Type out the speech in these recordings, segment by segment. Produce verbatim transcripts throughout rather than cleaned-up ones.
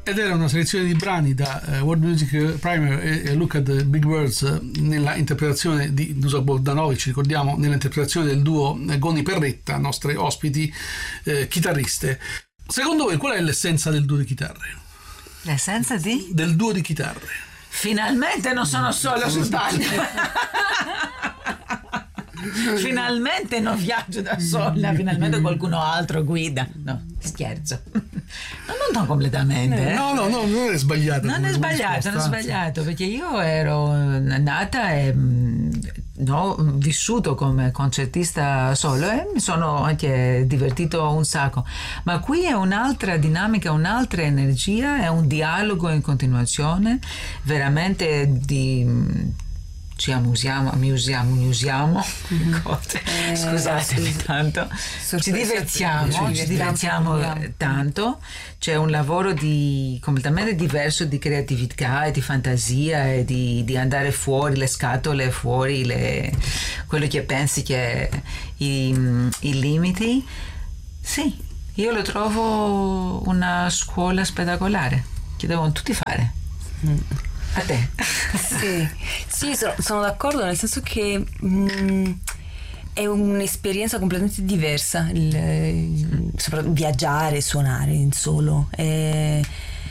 Ed era una selezione di brani da uh, World Music Primer e, e Look at the Big Words nella interpretazione di Nusa Bogdanovic, ricordiamo, nella interpretazione del duo Goni Perretta, nostre ospiti eh, chitarriste. Secondo voi qual è l'essenza del duo di chitarre? L'essenza di? Del duo di chitarre. Finalmente non sono solo sul palco. Finalmente non viaggio da sola, finalmente qualcuno altro guida. No, scherzo. No, non completamente. Eh. No, no, no, non è sbagliato. Non è sbagliato, non è sbagliato, perché io ero nata e no, ho vissuto come concertista solo e mi sono anche divertito un sacco. Ma qui è un'altra dinamica, un'altra energia, è un dialogo in continuazione, veramente di... ci amusiamo, amusiamo, amusiamo, mm. eh, scusatemi sì. tanto, ci divertiamo, ci, ci divertiamo, divertiamo tanto, c'è un lavoro di completamente diverso di creatività e di fantasia e di, di andare fuori le scatole, fuori le, quello che pensi che i, i limiti. Sì, io lo trovo una scuola spettacolare che devono tutti fare. Mm. A te? Sì, sì sono, sono d'accordo, nel senso che mh, è un'esperienza completamente diversa il, il, soprattutto viaggiare, suonare in solo. È,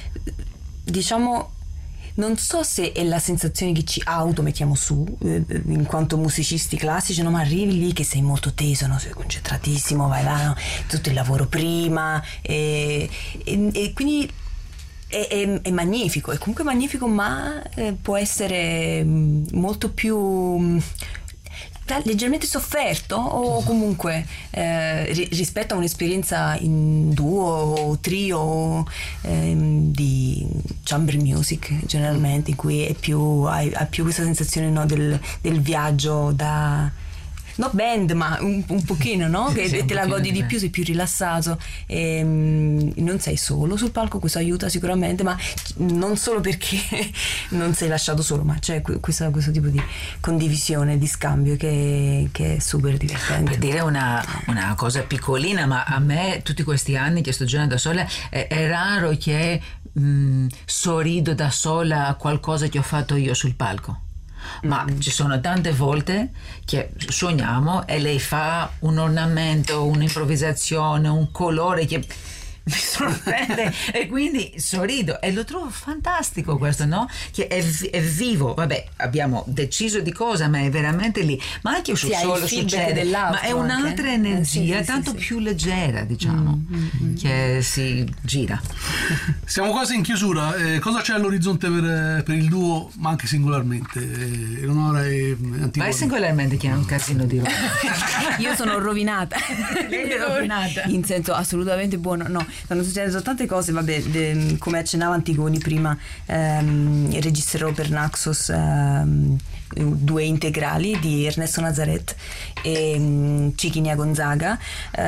diciamo, non so se è la sensazione che ci automettiamo su eh, in quanto musicisti classici, no, ma arrivi lì che sei molto teso, no? Sei concentratissimo, vai là, no? Tutto il lavoro prima e, e, e quindi È, è, è magnifico, è comunque magnifico, ma eh, può essere molto più mh, leggermente sofferto o comunque eh, ri- rispetto a un'esperienza in duo o trio eh, di chamber music generalmente, in cui è più, hai, hai più questa sensazione, no, del, del viaggio da... no band, ma un, un pochino, no? Che sì, te la godi di più, sei più rilassato e um, non sei solo sul palco, questo aiuta sicuramente, ma non solo perché non sei lasciato solo, ma c'è questo, questo tipo di condivisione, di scambio che, che è super divertente. Per dire una, una cosa piccolina, ma a me tutti questi anni che sto girando da sola è, è raro che mh, sorrido da sola a qualcosa che ho fatto io sul palco. Ma mm. ci sono tante volte che suoniamo e lei fa un ornamento, un'improvvisazione, un colore che mi sorprende e quindi sorrido e lo trovo fantastico questo, no? Che è, è vivo, vabbè, abbiamo deciso di cosa, ma è veramente lì, ma anche sul solo succede, ma è un'altra anche. energia eh, sì, sì, tanto sì, più sì. leggera, diciamo, mm, mm, che si gira. Siamo quasi in chiusura, eh, cosa c'è all'orizzonte per, per il duo, ma anche singolarmente? Eh, Eleonora e Antigone. Vai singolarmente che è un casino di roba. Io sono rovinata. Lei è rovinata in senso assolutamente buono, no. Stanno succedendo tante cose, vabbè, de, come accennava Antigoni prima, ehm, registrerò per Naxos ehm, due integrali di Ernesto Nazaret e um, Chiquinia Gonzaga.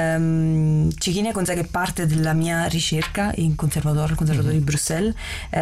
um, Chiquinia Gonzaga è parte della mia ricerca in conservatorio, al conservatorio mm-hmm. di Bruxelles.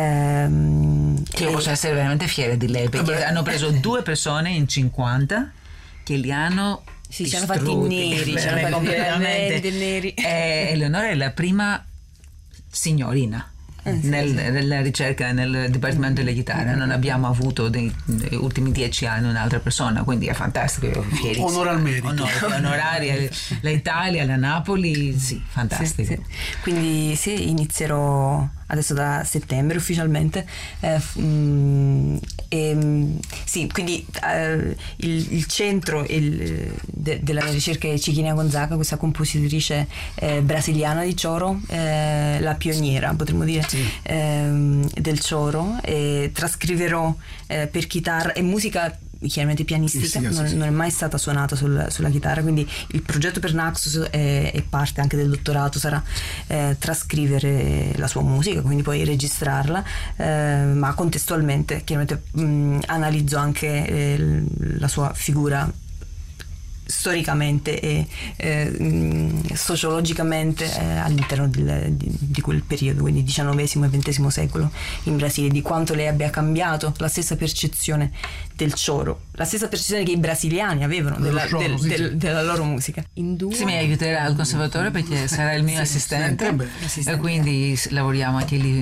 um, Io posso essere veramente fiera di lei perché vabbè. hanno preso due persone in cinquanta che li hanno Sì, ci hanno fatti neri, ci hanno fatti completamente neri. E Eleonora è la prima signorina eh, sì, nel, sì. nella ricerca nel Dipartimento delle Chitarre. Non abbiamo avuto nei, negli ultimi dieci anni un'altra persona, quindi è fantastico. Io fierissima. Onore al merito. Onore, onorari l'Italia, la Napoli, sì, fantastico. Sì, sì. Quindi sì, inizierò adesso da settembre ufficialmente eh, mh, e, sì, quindi eh, il, il centro il, de, della mia ricerca è Chiquinia Gonzaga, questa compositrice eh, brasiliana di choro, eh, la pioniera potremmo dire sì. eh, del choro, e trascriverò eh, per chitarra e musica chiaramente pianistica, sì, sì, non, sì. non è mai stata suonata sul, sulla chitarra, quindi il progetto per Naxos è, è parte anche del dottorato, sarà eh, trascrivere la sua musica, quindi poi registrarla, eh, ma contestualmente chiaramente mh, analizzo anche eh, la sua figura storicamente e eh, sociologicamente eh, all'interno del, di, di quel periodo, quindi diciannovesimo e ventesimo secolo in Brasile, di quanto lei abbia cambiato la stessa percezione del choro, la stessa percezione che i brasiliani avevano della, choro, del, sì, del, sì. della loro musica. In due si mi aiuterà al conservatorio perché sarà il mio sì, assistente, sì, e quindi lavoriamo anche lì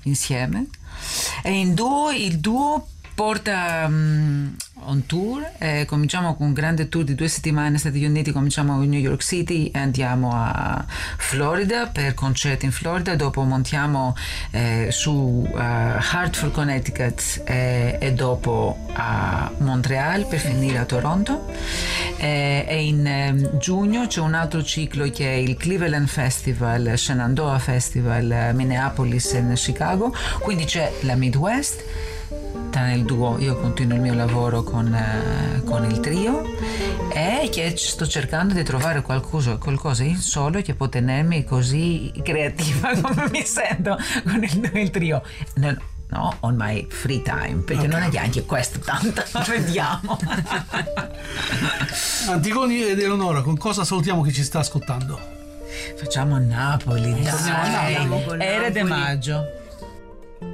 insieme. E in duo, il duo porta um, on tour, eh, cominciamo con un grande tour di due settimane negli Stati Uniti, cominciamo in New York City e andiamo a Florida per concerti in Florida, dopo montiamo eh, su uh, Hartford, Connecticut eh, e dopo a Montreal per finire a Toronto, eh, e in eh, giugno c'è un altro ciclo che è il Cleveland Festival, Shenandoah Festival, Minneapolis e Chicago, quindi c'è la Midwest. Nel duo io continuo il mio lavoro con, eh, con il trio e che sto cercando di trovare qualcosa, qualcosa in solo che può tenermi così creativa come mi sento con il, il trio. No, no, on my free time, perché okay. non è che anche questo tanto, vediamo. Antigoni ed Eleonora, con cosa salutiamo chi ci sta ascoltando? Facciamo a Napoli, dai, dai. Era di maggio.